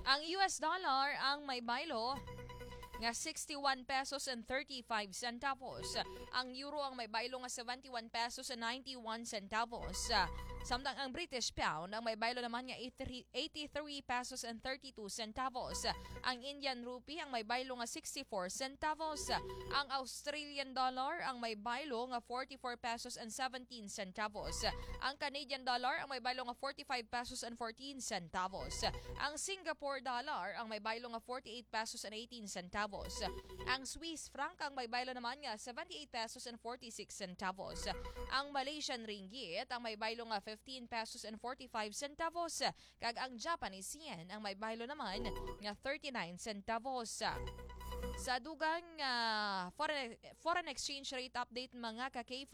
Ang US dollar ang may baylo nga 61 pesos and 35 centavos. Ang euro ang may baylo nga 71 pesos and 91 centavos. Samtang ang British pound ang may baylo naman nga 83 pesos and 32 centavos. Ang Indian rupee ang may baylo nga 64 centavos. Ang Australian dollar ang may baylo nga 44 pesos and 17 centavos. Ang Canadian dollar ang may baylo nga 45 pesos and 14 centavos. Ang Singapore dollar ang may baylo nga 48 pesos and 18 centavos. Ang Swiss franc ang may baylo naman nga 78 pesos and 46 centavos. Ang Malaysian ringgit ang may baylo nga 15 pesos and 45 centavos. Kag ang Japanese yen ang may baylo naman nga 39 centavos. Sa dugang foreign exchange rate update mga ka-K5.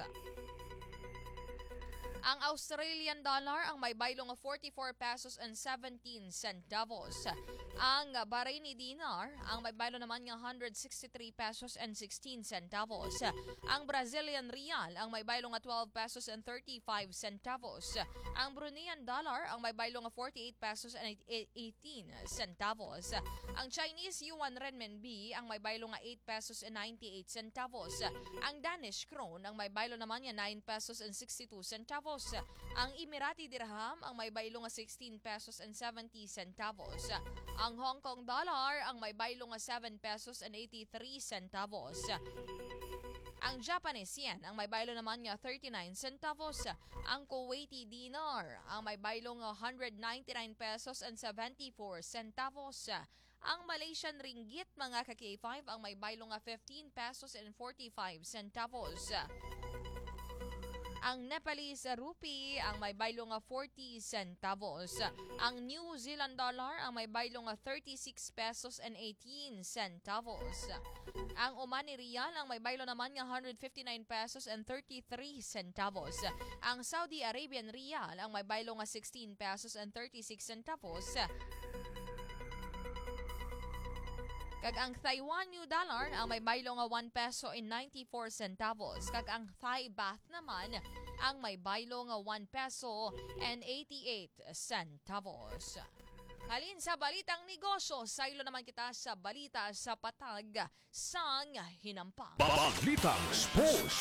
Ang Australian dollar ang may baylo nga 44 pesos and 17 centavos. Ang Bahraini dinar ang may baylo naman nga 163 pesos and 16 centavos. Ang Brazilian real ang may baylo nga 12 pesos and 35 centavos. Ang Bruneian dollar ang may baylo nga 48 pesos and 18 centavos. Ang Chinese yuan renminbi ang may baylo nga 8 pesos and 98 centavos. Ang Danish krone ang may baylo naman nga 9 pesos and 62 centavos. Ang Emirati dirham ang may baylo nga 16 pesos and 70 centavos. Ang Hong Kong dollar ang may baylo nga 7 pesos and 83 centavos. Ang Japanese yen ang may baylo naman nga 39 centavos. Ang Kuwaiti dinar ang may baylo nga 199 pesos and 74 centavos. Ang Malaysian ringgit mga ka-K5 ang may baylo nga 15 pesos and 45 centavos. Ang Nepalese rupee ang may baylo nga 40 centavos. Ang New Zealand dollar ang may baylo nga 36 pesos and 18 centavos. Ang Omani Riyal ang may baylo naman nga 159 pesos and 33 centavos. Ang Saudi Arabian Riyal ang may baylo nga 16 pesos and 36 centavos. Kag ang Taiwan New Dollar ang may baylo nga 1 peso and 94 centavos. Kag ang Thai Baht naman ang may baylo nga 1 peso and 88 centavos. Halin sa balitang negosyo, saylo naman kita sa balita sa patag sang hinampang. Balitang Sports.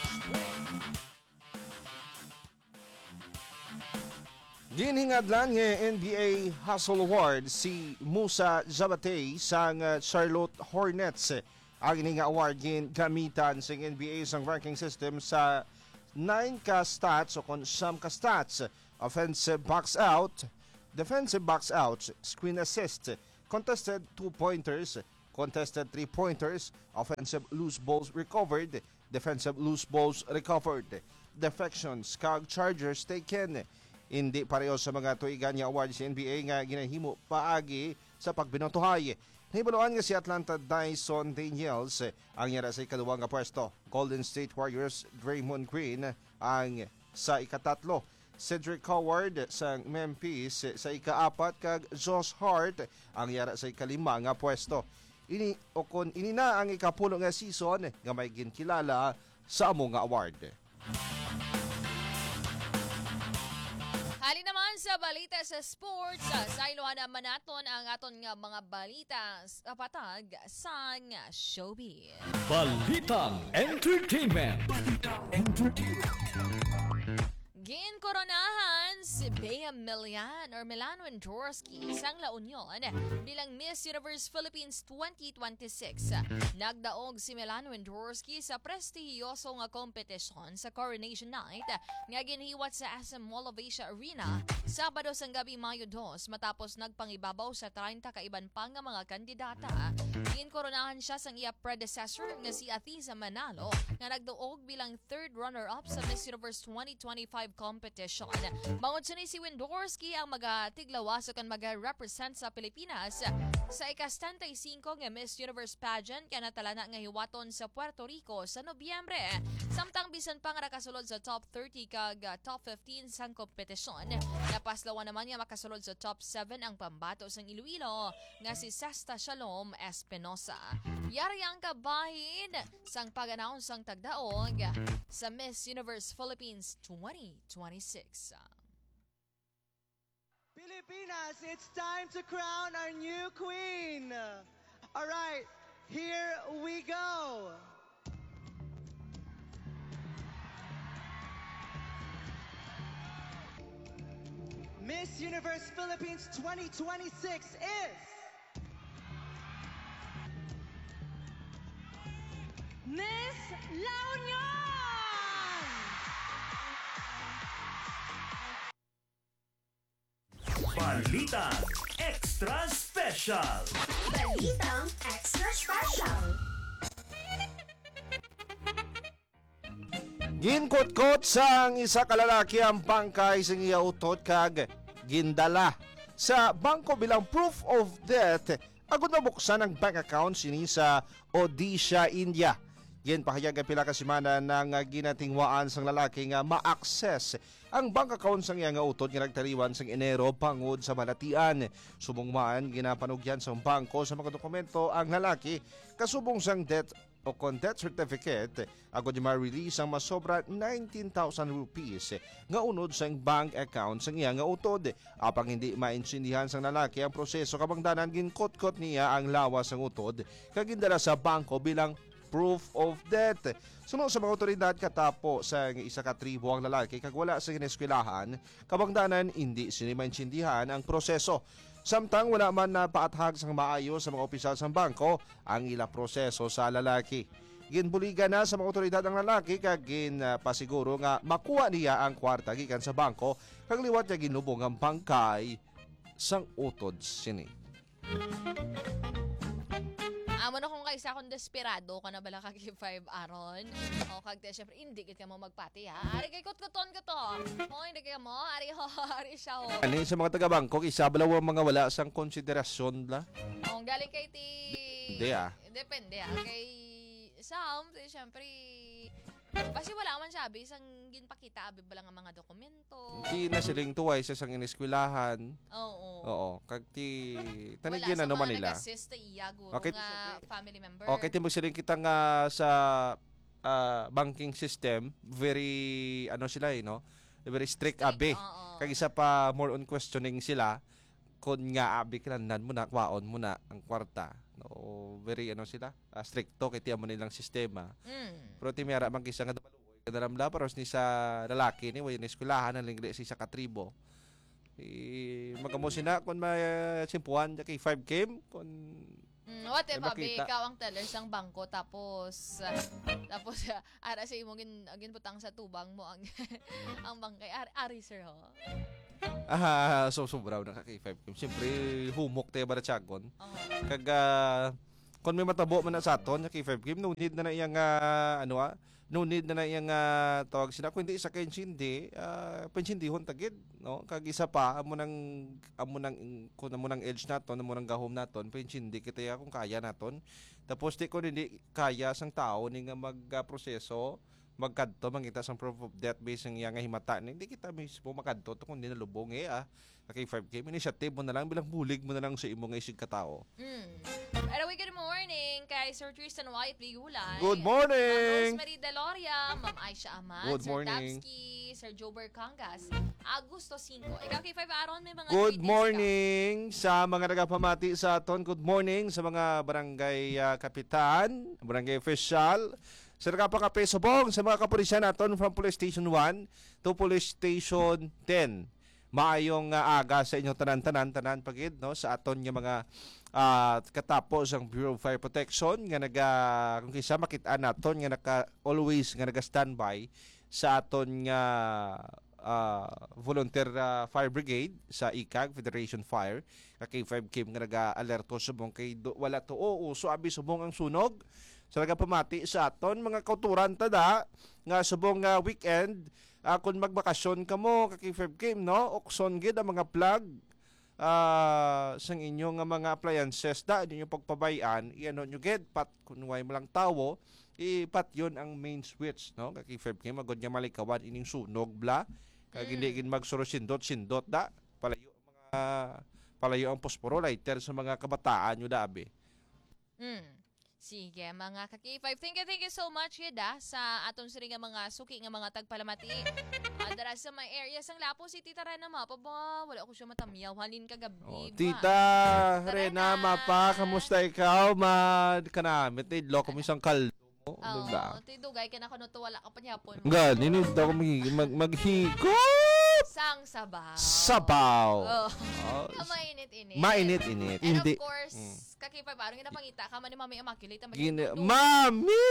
Ginhingadlan nga NBA Hustle Award si Musa Zabatey sang Charlotte Hornets. Ang nga award gamitan sa NBA sang ranking system sa 9 ka stats o kung 10 ka stats: offensive box out, defensive box out, screen assist, contested 2-pointers, contested 3-pointers, offensive loose balls recovered, defensive loose balls recovered, deflections, kag chargers taken. Hindi pareho sa mga tuigan nga award sa NBA nga ginahimo paagi sa pagbinotohay. Nahibaluan nga si Atlanta Dyson Daniels ang yara sa ikaduwang nga pwesto. Golden State Warriors Draymond Green ang sa ikatatlo. Cedric Howard sa Memphis sa ikaapat kag Josh Hart ang yara sa ikalima nga pwesto. Ini na ang ikapulo nga season nga may ginkilala sa amo nga award. Hali naman sa balita sa sports, saylohan naman naton ang aton nga mga balita sa patag sang showbiz. Balitang Entertainment. Ginkoronahan si Bea Milano Dworsky sang La Union bilang Miss Universe Philippines 2026. Nagdaog si Milano Dworsky sa prestihiyoso nga kompetisyon sa Coronation Night nga ginhiwat sa SM Mall of Asia Arena Sabado sang gabi Mayo 2 matapos nagpangibabaw sa 30 kaiban pang nga mga kandidata. Ginkoronahan siya sang iya predecessor nga si Athiza Manalo nga nagduog bilang third runner-up sa Miss Universe 2025 competition. Bangod sa ni si Windorski ang magatiglawas kan mag-represent sa Pilipinas sa ika-75 nga Miss Universe pageant kaya natalana nga hiwaton sa Puerto Rico sa Nobyembre. Samtang bisan pa nga nakasulod sa top 30 kag top 15 sang kompetisyon. Napaslawan naman nga makasulod sa top 7 ang pambato sang Iloilo nga si Sesta Shalom Espinosa. Yari ang kabahin sang pag-announce sang tagdaog sa Miss Universe Philippines 2026. Pilipinas, it's time to crown our new queen. All right, here we go. Miss Universe Philippines 2026 is Miss La Union! Balitang Extra Special. Balitang Extra Special. Ginkot-kot sang isa ka lalaki ang bangkay sa iya utot kag gindala sa bangko bilang proof of death agud mabuksan ang bank account sini sa Odisha, India. Ginpahayag ang pila ka semana ng ginatingwaan sang lalaki nga ma-access ang bank account sang iya nga utot nga nagtaliwan sang Enero pangod sa malatian. Subong ginapanugyan sang bangko sa mga dokumento ang lalaki kasubong sang death o kon death certificate agad ma-release ang masobra 19,000 rupees nga unod sa bank account sa iya nga utod. Apang hindi maintindihan sang lalaki ang proseso kabangdanan ginkot-kot niya ang lawas ng utod kagindala sa bangko bilang proof of death. Sunod sa mga otoridad katapo sa isa ka tribo ang lalaki kag wala sa gineskwelahan kabangdanan hindi sini maintindihan ang proseso. Samtang wala man na paathag sang maayo sa mga opisyal sa bangko ang ila proseso sa lalaki. Ginbuligan na sa mga otoridad ang lalaki kag ginpasiguro nga makuha niya ang kwarta gikan sa bangko kag liwat niya ginubong ang bangkay sang utod sini. Amo na kung kaisa akong desperado ka na bala kag 5 aron. O kag syempre hindi gid ka mo magpati ha. Ari kay kot-koton ko to. O hindi kay mo ari ho ari siya ho. Ani sa mga taga-bangko isa balaw ang mga wala sang konsiderasyon la. O galing kay ti Hindi depende kay Sam syempre kasi wala man siya abi sang ginpakita abi bala nga mga dokumento. Di na siling tuway sa sang ineskwelahan. Oo. Oo, kag ti Wala tanigyan sa ano man mga nila. nag-assist iya guro Okay, nga family member. Okay, timo siling kita nga sa banking system, very ano sila no? Very strict abi. Oo. Kag isa pa more on questioning sila kun nga abi kinahanglan mo na kwaon mo na ang kwarta. No, very ano sila, stricto kay tiyan mo nilang sistema. Pero ti miyara man kisa nga dapaluoy kadaramda paros ni sa lalaki ni way ni eskwelahan ang lingli sa katribo. Magamo sina kun simpuan kay 5 game kun What if May abi makita. ikaw ang teller sang bangko tapos ara sa imo ginbutang sa tubang mo ang ang bangkay ari sir ho. so sobraw na kay 5 game. Siyempre humok tayo ba na tiyagon. Oo. Kag kung may matabo man na sa aton kay 5 game no need na iyang no need na iyang tawag sila kundi sa kay hindi pensindihon tagid no kag isa pa amo nang kun amo nang edge naton amo nang gahom naton pensindi kita ya kung kaya naton tapos di ko hindi kaya sang tao ni nga magproseso magkadto mangita sang proof of death based ang iyang himata hindi kita mismo makadto to kung di nalubong kay 5K initiative mo na lang bilang bulig mo na lang sa imo nga isig ka tao. Anyway, good morning kay Sir Tristan White Ligulay. Good Ma'am morning. Rosemary Deloria, Ma'am Aisha Aman, Good Sir morning. Tapski, Sir Jober Cangas, Agusto 5. Ikaw kay 5 Aron may mga Good greetings morning sa mga nagapamati sa aton. Good morning sa mga barangay kapitan, barangay official, sa nagapakape subong sa mga kapulisan naton from Police Station 1 to Police Station 10. Maayong aga sa inyong tanan pagid no sa aton nga mga katapos ang Bureau of Fire Protection nga kung kisa makita naton nga always nga naga-standby sa aton nga volunteer fire brigade sa ICAG Federation Fire kay 5 kim nga naga-alerto subong kay wala to uso abi subong ang sunog sa nagapamati sa aton mga kauturan tada nga subong weekend kung magbakasyon ka mo kay 5 kim no okson gid ang mga plug sang inyong mga appliances da inyong pagpabayan iano nyo gid pat kunway mo lang tawo ipat yon ang main switch no kay 5 kim agud nya malikawan ining sunog bla kag hindi gid magsuro sindot da palayo ang posporo lighter sa mga kabataan nyo dabi. Sige, mga ka-K5. Thank you so much, Yeda, sa atong siri nga mga suki nga mga tagpalamati. Dara sa may area sang Lapu si Tita Rena Mapa ba? Wala ko siya matamiyaw. Halin kagabi ba? Tita Rena Mapa, kamusta ikaw? Kanamit, idlo ko isang kaldo mo. Oo, tidugay ka na kuno to wala ka pa niyapon. Ganun, daw maghigop. Sang sabaw. Sabaw. Oh. Oh, Mainit-init. Mainit-init. And Hindi. of course, kakipay parang ginapangita ka man ni Mami Immaculate. Mami!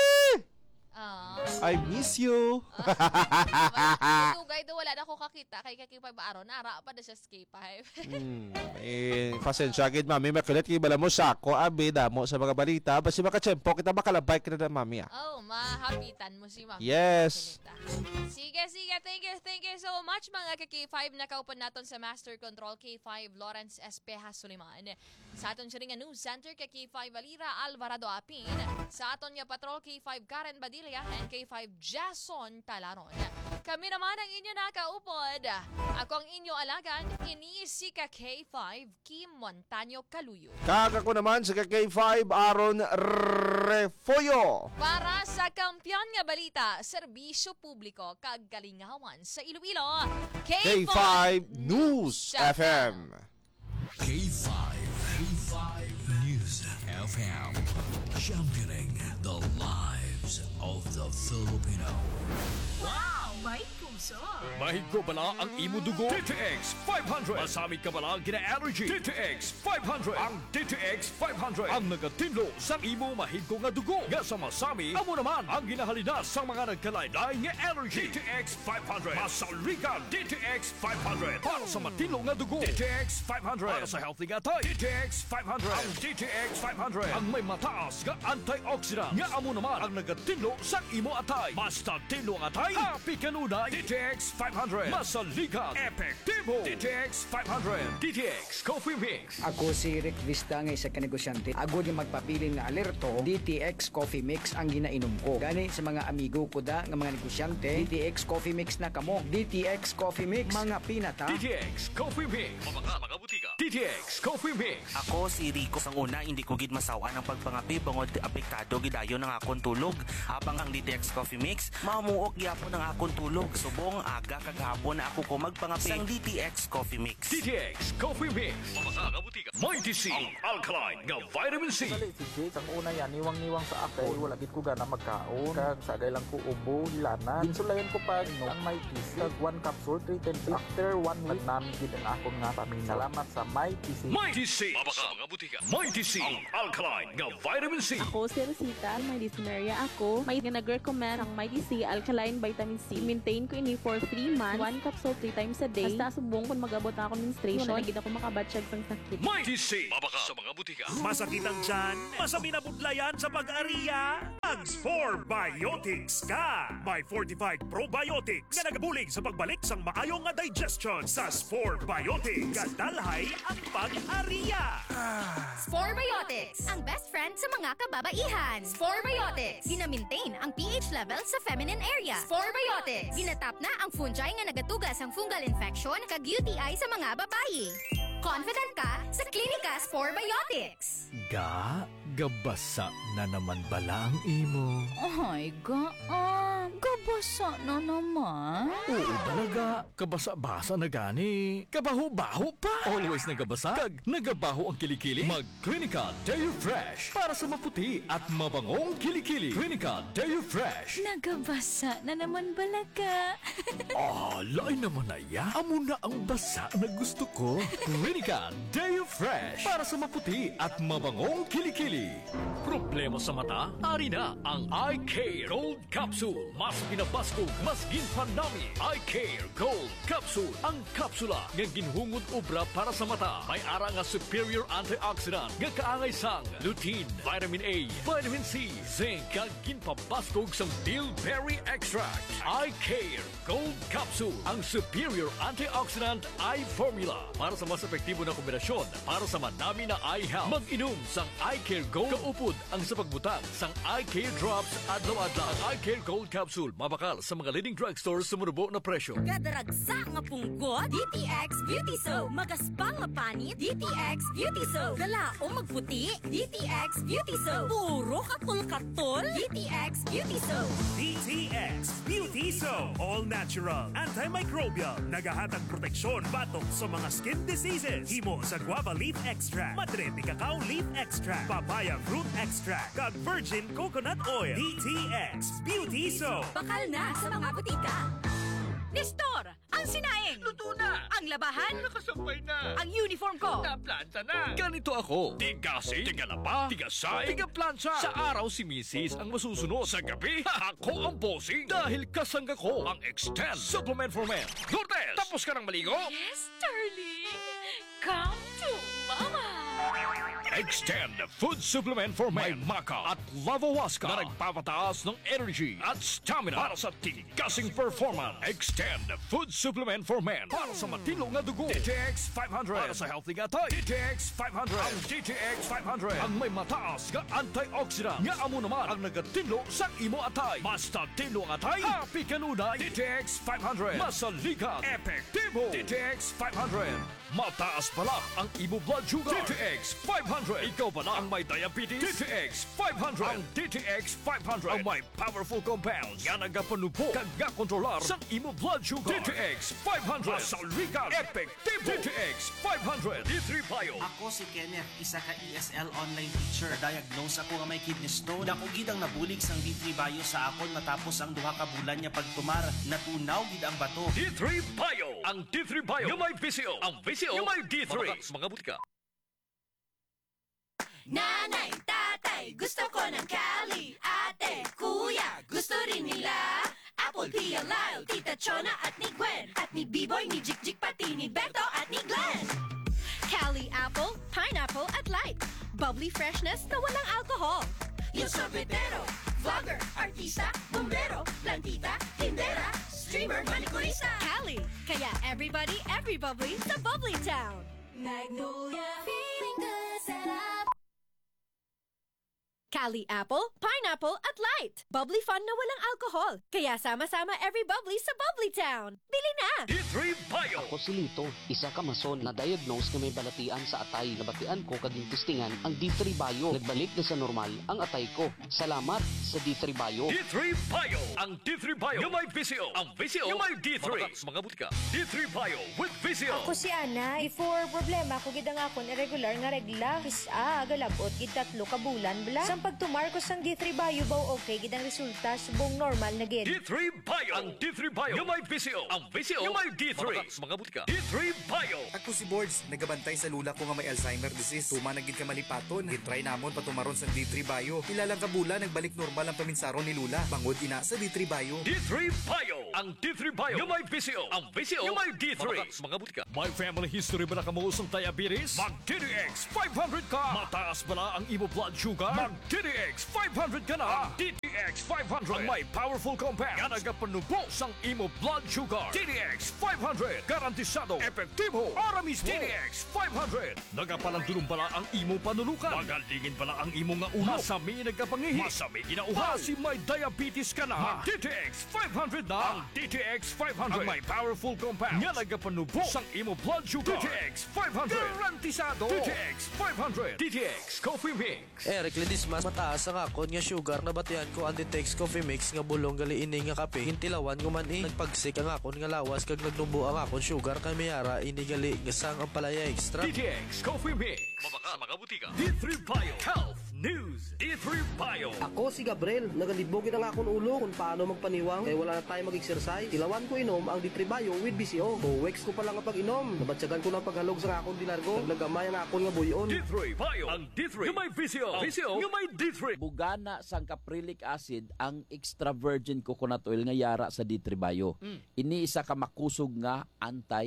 I miss you. Dugay do wala na ko kakita kay kakipay baaro nara pa da siya K5. Pasensya gid Mami, makulit kay bala mo sako abi damo sa mga balita basi makatsempo kita makalabay kita na Mami. Oh, mahapitan mo si Mami. Yes. Sige. Thank you so much mga ka-K5. Nakaupan naton sa Master Control K5 Lawrence Espeja Suliman. Sa aton siya nga News Center K5 Valira Alvarado Apin. Sa aton nga Patrol K5 Karen Badilla and K5 Jason Talaron. Kami naman ang inyo nakaupod. Ako ang inyo alagan, si ka K5 Kim Montaño Caluyo. Kaka ko naman sa K5 Aaron Refoyo. Para sa kampiyon nga balita, serbisyo publiko kagalingawan sa Iloilo, K5 News FM. K5 News FM. Championing the lives of the Filipino. Wow! May puso! Mahigko bala ang imo dugo? DTX 500. Masamit ka bala gina-allergy? DTX 500. Ang DTX 500 ang nagatinlo sa imo mahigko nga dugo. Nga sa masami, amo naman ang ginahalina sa mga nagkalaylay nga allergy. DTX 500. Masaligan DTX 500. Para sa matinlo nga dugo. DTX 500. Para sa healthy nga tay. DTX 500. Ang DTX 500 ang may mataas nga antioxidant. Nga amo naman ang nagatinlo sa imo atay. Basta tinlo ang atay, happy kanunay. DTX 500. Masaligan. Epektibo. DTX 500. DTX Coffee Mix. Ako si Rick Vista nga isa ka negosyante. Ako di magpapili nga alerto, DTX Coffee Mix ang ginainom ko. Gani sa mga amigo ko da nga mga negosyante, DTX Coffee Mix na kamo. DTX Coffee Mix, mga pinata. DTX Coffee Mix. Mga butika. DTX Coffee Mix. Ako si Rico. Sang una, hindi ko gid masawa ng pagpangapi bangod apektado gidayon ng akong tulog. Habang ang DTX Coffee Mix, mamuok gyapon ang akong tulog. Subong aga kagahapon na ako ko magpangapi sang DTX Coffee Mix. DTX Coffee Mix. Mga butika. Mighty C. Ang alkaline nga vitamin C. Dali si Jake, ang una yan, niwang-niwang sa ako. Wala gid ko gana magkaon. Kag sagay lang ko ubo, hilana. Ginsulayan ko pa no, ang may PC. Kag 1 capsule, 3 times. After 1 week, namin gid ang akong nga paminaw. Salamat sa Mighty C. Mighty C. Mga butika. Mighty C. Ang alkaline nga vitamin C. Ako si Rosita, may dyspnea ako. May nag-recommend ang Mighty C Alkaline Vitamin C. Maintain ko ini for 3 months. 1 capsule 3 times a day. Basta subong kung mag-abot na ako menstruation, nagid ako makabatsyag sang sakit. Mighty C. Mabaka sa mga butika. Masakit ang tiyan? Masami na budlayan sa pag-ariya? Mag-Spore Biotics ka! May fortified probiotics na nagabulig sa pagbalik sang maayong nga digestion sa Spore Biotics. Kadalhay ang pag-ariya! Spore Biotics, ang best friend sa mga kababaihan. Spore Biotics, gina-maintain ang pH level sa feminine area. Spore Biotics, ginatap na ang fungi nga nagatugas ang fungal infection kag UTI sa mga babayi. Confident ka sa Klinika Spore Biotics. Gabasa na naman bala ang imo. Ay, gabasa na naman. Oo balaga, kabasa-basa na gani. Kabaho-baho pa. Always nagabasa, kag nagabaho ang kilikili. Mag-Klinika Deo Fresh para sa maputi at mabangong kilikili. Klinika Deo Fresh. Nagabasa na naman balaga. Lain naman na ya. Amo na ang basa na gusto ko. Klinika Deo Fresh para sa maputi at mabangong kilikili. Problema sa mata? Ari na ang Eye Care Gold Capsule. Mas pinabaskog, mas ginpanami. Eye Care Gold Capsule. Ang kapsula nga ginhungod obra para sa mata. May ara nga superior antioxidant nga kaangay sang lutein, vitamin A, vitamin C, zinc, kag ginpabaskog sang bilberry extract. Eye Care Gold Capsule. Ang superior antioxidant eye formula para sa mas epektibo na kombinasyon para sa madami na eye health. Mag-inom sang Eye Care Gold. Kaupod ang sa pagbutang sang Eye Care Drops adlaw-adlaw. Ang Eye Care Gold Capsule mabakal sa mga leading drugstores sa murubo na presyo. Kadaragsa nga punggot, DTX Beauty Soap. Magaspang nga panit, DTX Beauty Soap. Galaong magputi, DTX Beauty Soap. Puro katol-katol, DTX Beauty Soap. DTX Beauty Soap. All natural, antimicrobial, nagahatag proteksyon batok sa mga skin diseases. Himo sa guava leaf extract, madre de cacao leaf extract, papaya fruit extract, kag virgin coconut oil. DTX Beauty Soap. Bakal na sa mga butika. Nestor, ang sinaing. Luto na! Ang labahan. Nakasampay na! Ang uniform ko. Naplanta na! Ganito ako. Tigasing, tigalaba, tigasay, tigaplansa. Sa araw si Mrs. ang masusunod. Sa gabi, ako ang bossing. Dahil kasangga ko ang Extend Supplement for Men. Lourdes, tapos ka ng maligo? Yes, darling. Come to mama. Extend Food Supplement for Men. May maca at lavawaska na nagpapataas ng energy at stamina para sa tigasing performance. Extend Food Supplement for Men para sa matino nga dugo. DTX 500 para sa healthy nga tayo. DTX 500. Ang DTX 500 ang may mataas nga antioxidant nga amo naman ang nagatinlo sa imo atay. Basta tinlo ang atay, happy kanunay. DTX 500 masaligan, epektibo. DTX 500 mataas pala ang imo blood sugar. DTX 500. Ikaw pala ang may diabetes. DTX 500. Ang DTX 500 ang may powerful compounds nga nagapanupo kag kontrolar sa imo blood sugar. DTX 500. Masaligan, epektibo. DTX 500. D3 Bio. Ako si Kenneth, isa ka ESL online teacher. Diagnose ako nga may kidney stone. Dako gid ang nabulig sang D3 Bio sa akon matapos ang duha ka bulan niya pagtumar. Natunaw gid ang bato. D3 Bio. Ang D3 Bio yung may PCO. Ang PCO yung may D3. Mga butika. Nanay, tatay, gusto ko ng Cali. Ate, kuya, gusto rin nila. Apple, Pia, Lyle, Tita Chona at ni Gwen. At ni B-Boy, ni Jik-Jik, pati ni Beto at ni Glenn. Cali Apple, Pineapple at Light. Bubbly freshness na walang alcohol. Yung sorbetero, vlogger, artista, bombero, plantita, tindera, streamer, manicurista. Cali, kaya everybody, every bubbly sa Bubbly Town. Magnolia, feeling good, sarap. Cali Apple, Pineapple at Light. Bubbly fun na walang alcohol. Kaya sama-sama every bubbly sa Bubbly Town. Bili na! D3 Bio. Ako si Lito, isa ka mason na diagnose na may balatian sa atay. Nabatian ko kaging testingan ang D3 Bio. Nagbalik na sa normal ang atay ko. Salamat sa D3 Bio. D3 Bio. Ang D3 Bio yung may PCO. Ang PCO yung may D3. Mga butika. D3 Bio with PCO. Ako si Ana. Before problema ko gid ang akon irregular nga regla. Kisa galabot gid 3 ka bulan bla. Sang pagtumar ko sang D3 Bio baw okay gid ang resulta subong normal na gid. D3 Bio. Ang D3 Bio yung may PCO. Ang PCO yung may D3. Mga butika. D3 Bio. Ako si Boards, nagabantay sa lula ko nga may Alzheimer disease. Tuma na gid ka malipaton. Gitry namon patumaron sa D3 Bio. Ilalang kabula nagbalik normal ang paminsaron ni Lula. Bangod ina sa D3 Bio. D3 Bio. Ang D3 Bio yung may PCO. Ang PCO yung may D3. Mga butika. May family history ba na kamuusang diabetes? Mag DTX 500 ka. Mataas ba na ang imo blood sugar? Mag DTX 500 ka na. Ang DTX 500 ang may powerful compounds nga nagapanubo sang imo blood sugar. DTX 500 garantisado, epektibo, para mismo. DTX 500 nagapalandulong pala ang imo panulukan. Magalingin pala ang imo nga ulo. Masami nagkapangihi. Masami ginauhaw. Kasi may diabetes ka na. Mag DTX 500 na. Ang DTX 500 ang may powerful compounds nga nagapanubo sang imo blood sugar. DTX 500 garantisado. DTX 500. DTX Coffee Mix. Eric Ledismas, mataas ang akon nga sugar na batian ko ang DTX Coffee Mix nga bulong gali ini nga kape. Hintilawan ko man nagpagsik ang akon nga lawas kag nagnubo ang akon sugar kay mayara ini gali nga sang ang palaya extra. DTX Coffee Mix. Mabaka mga butika. D3 Bio Health News. D3 Bio. Ako si Gabriel, nagalibogin ang akon ulo kung paano magpaniwang kaya wala na tayo mag-exercise. Tilawan ko inom ang D3 Bio with BCO. 2 weeks ko pa lang ang pag-inom. Nabatsagan ko ng paghalog sa akon dilargo. Naglagamay ang akon nga buyon. D3 Bio. Ang D3 yung may BCO. BCO yung may D3. Bugana sang caprylic acid ang extra virgin coconut oil nga yara sa D3 Bio. Ini isa ka makusog nga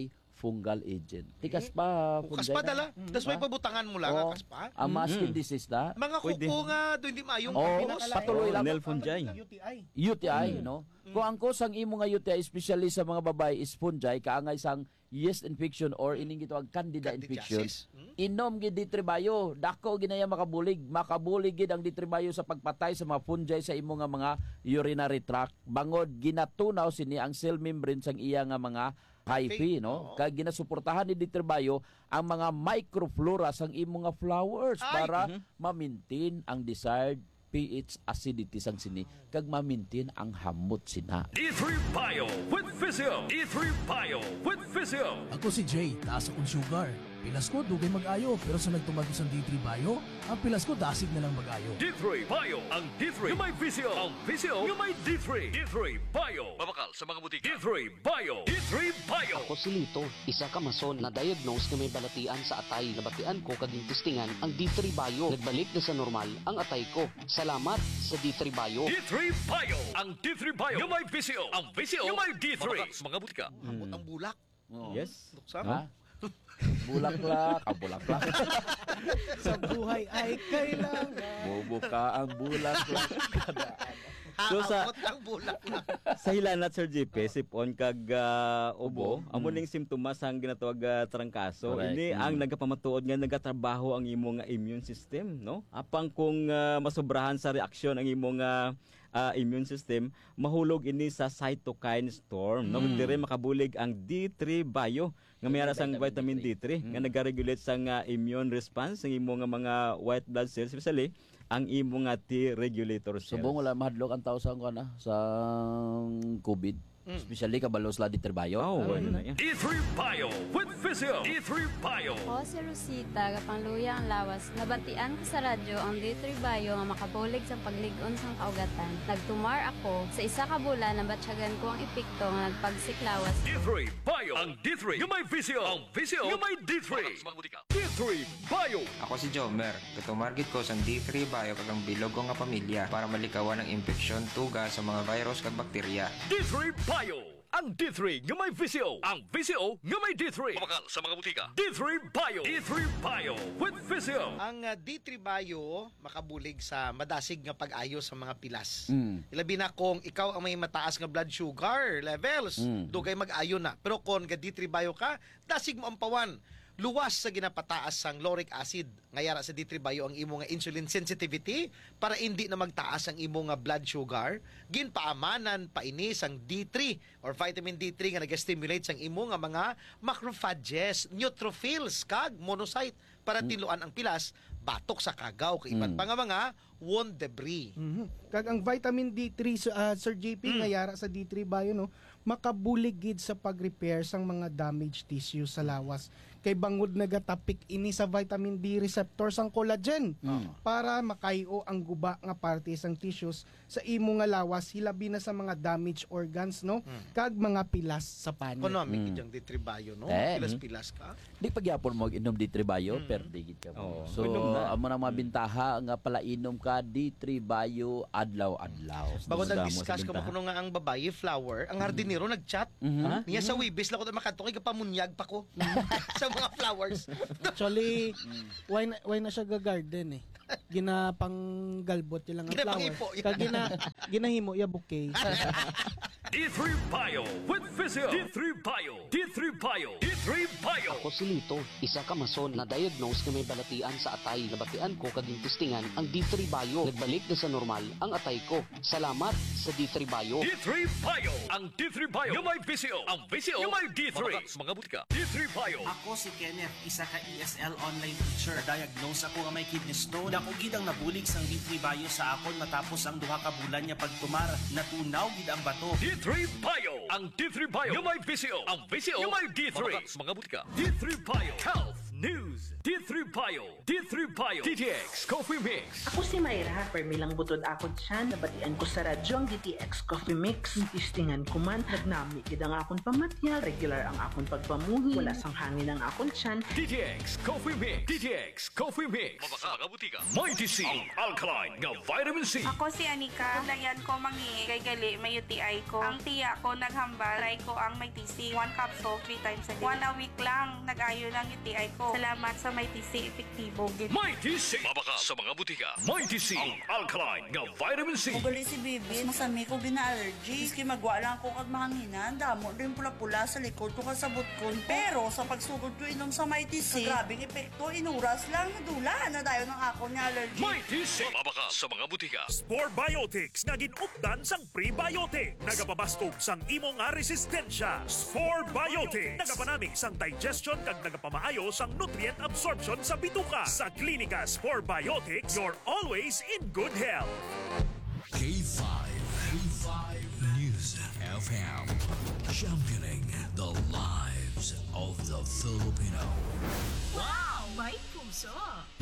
fungal agent. Tikas pa. Kaspa dala. Das may pabutangan mo lang, kaspa. Ang mga skin disease na. Mga kuko nga, doon hindi maayong patuloy lang. UTI, Mm. no? Kung ang kusang imo nga UTI, especially sa mga babae, is fungi, kaangay sang yeast infection or ining gitawag candida infection, inom gid D3-Bio. Dako ginaya makabulig gid ang D3-Bio sa pagpatay sa mga fungi sa imo nga mga urinary tract. Bangod ginatunaw sini ang cell membrane sang iya nga mga hyphae, no? Kag ginasuportahan ni D3-Bio ang mga microflora sang imo nga flowers para ma-maintain ang desired pH acidity sang sini kag ma-maintain ang hamot sina. D3 Bio with Physio. D3 Bio with Physio. Ako si Jay, taas akong sugar. Pilas ko dugay mag-ayo, pero sa nagtumagos ang D3 Bio, ang pilas ko dasig na lang mag-ayo. D3 Bio. Ang D3 yung may Physio. Ang Physio yung may D3. D3 Bio. Mabakal sa mga butika. D3 Bio. D3 Bio. Ako si Lito, isa ka mason na diagnose na may balatian sa atay. Nabatian ko kaging testingan ang D3 Bio. Nagbalik na sa normal ang atay ko. Salamat sa D3 Bio. D3 Bio. Ang D3 Bio yung may Physio. Ang Physio yung may D3. Mabakal sa mga butika. Ang bulak. Yes. Buksan. Bulaklak, bulaklak. Sa buhay ay kailangan. Bubuka ang bulaklak. So ang bulaklak. sa hilanat Sir JP, sipon kag ubo, amo ning simptomas ang ginatawag trangkaso. Correct. Ini ang nagapamatuod nga nagatrabaho ang imong immune system, no? Apang kung masobrahan sa reaksyon ang imong immune system, mahulog ini sa cytokine storm, no? Dire makabulig ang D3 Bio nga mayara sang vitamin D3 nga nagaregulate sang immune response ng imong mga white blood cells, especially ang imong T regulator cells. Subong wala mahadlok ang tao sa COVID. Especially kabalos la D3 Bio. D3 Bio with Physio. D3 Bio. Ako si Rosita, kapangluya ang lawas. Nabatian ko sa radyo ang D3 Bio nga makabulig sa pagligon sang kaugatan. Nagtumar ako sa isa ka bulan na batsyagan ko ang epekto nga nagpagsiklawas. D3 Bio. Ang D3 yung may Physio. Ang Physio yung may D3. D3 Bio. Ako si Jomer. Katumargit ko sa D3 Bio kagang bilog ko nga pamilya para malikawan ang infeksyon, tuga sa mga virus kag bakterya. D3 Bio. Ang D3 nga may Physio. Ang Physio nga may D3. Mabakal sa mga butika. D3 Bio. D3 Bio with Physio. Ang D3 Bio makabulig sa madasig nga pag-ayo sa mga pilas. Ilabi na kung ikaw ang may mataas nga blood sugar levels, dugay mag-ayo na. Pero kung D3 Bio ka, dasig mo ang pawan. Luwas sa ginapataas sang lauric acid. Ngayara sa D3 Bio ang imo nga insulin sensitivity para hindi na magtaas ang imo nga blood sugar. Ginpaamanan pa ini sang D3 or vitamin D3 nga nag-stimulate sang imo nga mga macrophages, neutrophils kag monocyte para tiluan ang pilas, batok sa kagaw kay iban pa nga mga wound debris. Kag ang vitamin D3 Sir JP ngayara sa D3 Bio, no, makabulig gid sa pag-repair sang mga damaged tissue sa lawas. Kay bangod nagatapik ini sa vitamin D receptor sang collagen para makayo ang guba nga parte sang tissues sa imo nga lawas, hilabi na sa mga damaged organs, no, kag mga pilas sa panit. Economic yung D3 Bio, no? Pilas-pilas ka. Di pagyapon mo inom D3 Bio, pero digit ka mo. So amo na mga bintaha nga pala inom ka D3 Bio adlaw-adlaw. Bago nag-discuss ka mo kuno nga ang babae flower, ang hardinero nag-chat. Niya sa Webis la ko makadto kay pamunyag pa ko sa mga flowers. Actually, why na siya ga-garden eh. Ginapang galbot lang ang flower. Kag ginahimo ya bouquet. D3 Bio with Physio. D3 Bio. D3 Bio. D3 Bio. Ako si Lito, isa ka mason na diagnose na may balatian sa atay. Nabatian ko kaging testingan ang D3 Bio. Nagbalik na sa normal ang atay ko. Salamat sa D3 Bio. D3 Bio. Ang D3 Bio yung may Physio. Ang Physio yung may D3. Mga butika. D3 Bio. Ako si Kenneth, isa ka ESL online teacher. Diagnose ako nga may kidney stone. Ako gid ang nabulig sang D3 Bio sa akon matapos ang duha ka bulan niya pagtumar. Natunaw gid ang bato. D3 Bio. Ang D3 Bio yung may Physio. Ang Physio yung may D3. Mga butika. D3 Bio. Health News. D3 Bio, D3 Bio, DTX Coffee Mix. Ako si Mayra, permi lang butod ako dyan. Nabatian ko sa radyo ang DTX Coffee Mix. Tistingan ko man, nagnami kid ang akong pamatyal. Regular ang akong pagpamuhi. Wala sang hangin ang akong tiyan. DTX Coffee Mix. DTX Coffee Mix. Mabaka mga butika. Mighty C, ang alkaline nga vitamin C. Ako si Anika. Layan ko mangi kay gali may UTI ko. Ang tiya ko naghambal. Try ko ang may TC. 1 capsule 3 times a day. 1 a week lang nag-ayo ng UTI ko. Salamat sa may TC epektibo. Mighty C. Mabaka sa mga butika. Mighty C, ang alkaline nga vitamin C. Ugali si Bibi, masami ko gina-allergy. Iski magwa lang ko kag mahanginan. Damo din pula-pula sa likod ko kasabot ko. Pero sa pagsugod ko inom sa Mighty C, grabing epekto, inuras lang nadula na dayon ng ako ni allergy. Mighty C. Mabaka sa mga butika. Spore Biotics nga ginupdan sang prebiotic. Nagapabastog sang imo nga resistensya. Spore Biotics. Nagapanami sang digestion kag nagapamaayo sang nutrient absorption sa bituka. Sa Klinika Spore Biotics, you're always in good health. K5 News FM, championing the lives of the Filipino. Wow! May puso!